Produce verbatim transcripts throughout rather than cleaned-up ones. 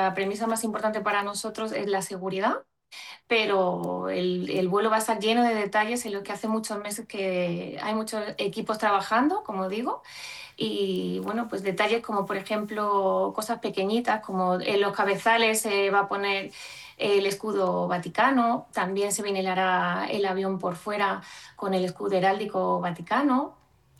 la premisa más importante para nosotros es la seguridad, pero el, el vuelo va a estar lleno de detalles en lo que hace muchos meses que hay muchos equipos trabajando, como digo, y bueno, pues detalles como por ejemplo cosas pequeñitas, como en los cabezales se va a poner el escudo vaticano, también se vinilará el avión por fuera con el escudo heráldico vaticano.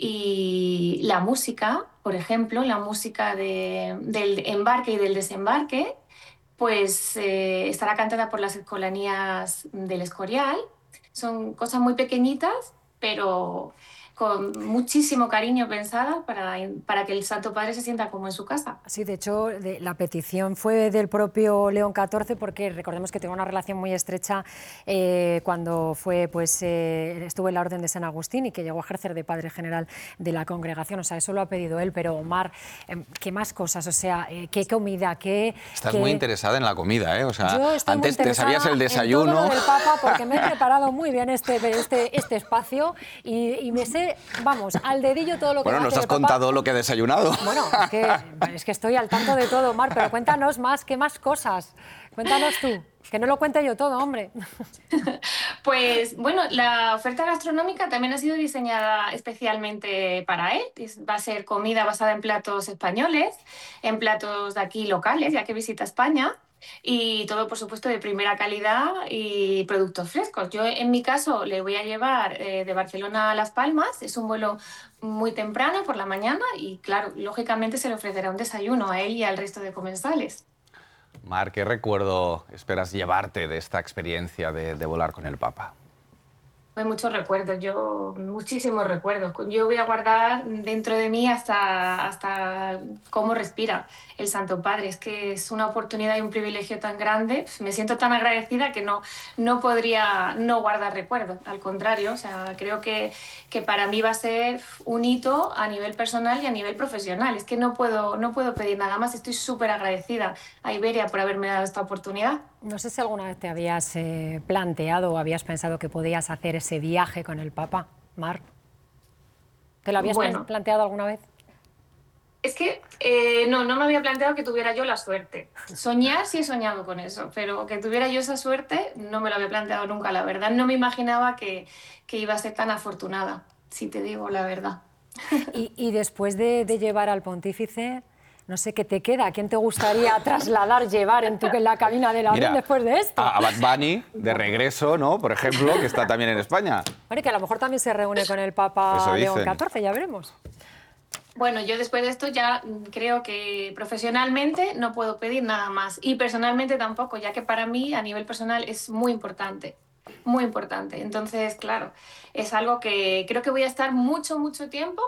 Y la música, por ejemplo, la música de- del embarque y del desembarque, pues eh, estará cantada por las escolanías del Escorial. Son cosas muy pequeñitas, pero con muchísimo cariño pensadas para, para que el Santo Padre se sienta como en su casa. Sí, de hecho, de, la petición fue del propio León catorce, porque recordemos que tengo una relación muy estrecha eh, cuando fue, pues, eh, estuvo en la Orden de San Agustín y que llegó a ejercer de padre general de la congregación. O sea, eso lo ha pedido él, pero Omar, eh, ¿qué más cosas? O sea, eh, ¿qué comida? ¿Qué, Estás qué... muy interesada en la comida, ¿eh? O sea, Yo estoy muy antes te sabías el interesada en todo lo desayuno. del Papa porque me he preparado muy bien este, este, este espacio y, y me sé, vamos, al dedillo todo lo que Bueno, va a nos hacer has el Papa. contado lo que he desayunado. Bueno, es que, es que estoy al tanto de todo, Omar, pero cuéntanos más, ¿qué más cosas? Cuéntanos tú, que no lo cuente yo todo, hombre. Pues bueno, la oferta gastronómica también ha sido diseñada especialmente para él. Es- va a ser comida basada en platos españoles, en platos de aquí locales, ya que visita España, y todo, por supuesto, de primera calidad y productos frescos. Yo, en mi caso, le voy a llevar eh, de Barcelona a Las Palmas. Es un vuelo muy temprano por la mañana y, claro, lógicamente se le ofrecerá un desayuno a él y al resto de comensales. Mar, ¿qué recuerdo esperas llevarte de esta experiencia de, de volar con el Papa? Hay muchos recuerdos, yo muchísimos recuerdos. Yo voy a guardar dentro de mí hasta, hasta cómo respira el Santo Padre. Es que es una oportunidad y un privilegio tan grande. Me siento tan agradecida que no, no podría no guardar recuerdos. Al contrario, o sea, creo que, que para mí va a ser un hito a nivel personal y a nivel profesional. Es que no puedo, no puedo pedir nada más. Estoy súper agradecida a Iberia por haberme dado esta oportunidad. No sé si alguna vez te habías eh, planteado o habías pensado que podías hacer ese viaje con el Papa, Mar. ¿Te lo habías Bueno. planteado alguna vez? Es que eh, no, no me había planteado que tuviera yo la suerte. Soñar sí he soñado con eso, pero que tuviera yo esa suerte no me lo había planteado nunca, la verdad. No me imaginaba que, que iba a ser tan afortunada, si te digo la verdad. Y, y después de, de llevar al pontífice, no sé qué te queda. ¿A quién te gustaría trasladar, llevar en, tu, en la cabina del avión Mira, después de esto? a, a Bad Bunny, de regreso, ¿no? Por ejemplo, que está también en España. Bueno, que a lo mejor también se reúne con el Papa Eso León dicen. catorce, ya veremos. Bueno, yo después de esto ya creo que profesionalmente no puedo pedir nada más y personalmente tampoco, ya que para mí a nivel personal es muy importante, muy importante. Entonces, claro, es algo que creo que voy a estar mucho, mucho tiempo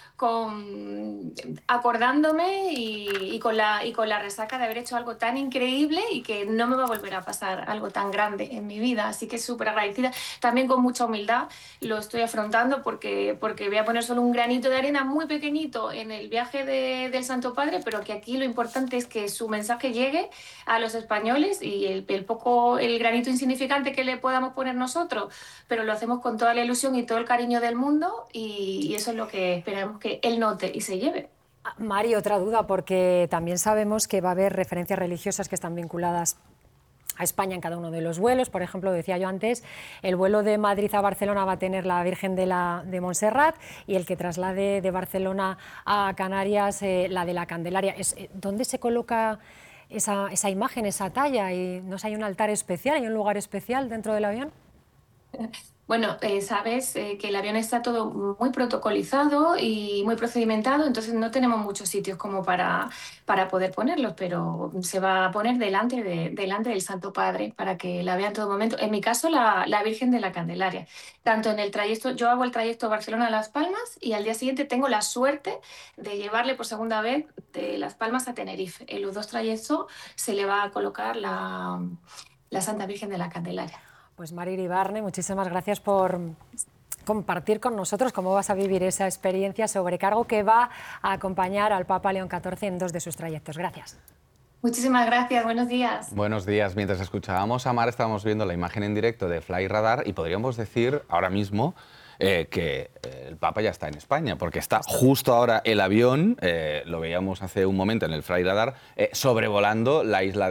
con, acordándome y, y con la, y con la resaca de haber hecho algo tan increíble y que no me va a volver a pasar algo tan grande en mi vida. Así que súper agradecida, también con mucha humildad lo estoy afrontando porque, porque voy a poner solo un granito de arena muy pequeñito en el viaje de, del Santo Padre, pero que aquí lo importante es que su mensaje llegue a los españoles y el, el poco, el granito insignificante que le podamos poner nosotros, pero lo hacemos con toda la ilusión y todo el cariño del mundo y, y eso es lo que esperamos que él note y se lleve. Mari, otra duda, porque también sabemos que va a haber referencias religiosas que están vinculadas a España en cada uno de los vuelos. Por ejemplo, decía yo antes, el vuelo de Madrid a Barcelona va a tener la Virgen de, la, de Montserrat y el que traslade de Barcelona a Canarias eh, la de la Candelaria. Es, eh, ¿Dónde se coloca esa, esa imagen, esa talla? Y, ¿no sé, hay un altar especial, hay un lugar especial dentro del avión? Bueno, eh, sabes eh, que el avión está todo muy protocolizado y muy procedimentado, entonces no tenemos muchos sitios como para, para poder ponerlos, pero se va a poner delante, de, delante del Santo Padre para que la vea en todo momento. En mi caso, la, la Virgen de la Candelaria. Tanto en el trayecto, yo hago el trayecto Barcelona-Las Palmas y al día siguiente tengo la suerte de llevarle por segunda vez de Las Palmas a Tenerife. En los dos trayectos se le va a colocar la, la Santa Virgen de la Candelaria. Pues Mari Iribarne, muchísimas gracias por compartir con nosotros cómo vas a vivir esa experiencia sobrecargo que va a acompañar al Papa León catorce en dos de sus trayectos. Gracias. Muchísimas gracias, buenos días. Buenos días. Mientras escuchábamos a Mar, estábamos viendo la imagen en directo de Fly Radar y podríamos decir ahora mismo eh, que eh, el Papa ya está en España, porque está justo ahora el avión, eh, lo veíamos hace un momento en el Fly Radar, eh, sobrevolando la isla de